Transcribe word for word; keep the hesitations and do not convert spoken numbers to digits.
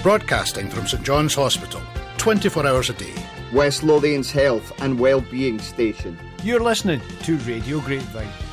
Broadcasting from St John's Hospital, twenty-four hours a day. West Lothian's health and wellbeing station. You're listening to Radio Grapevine.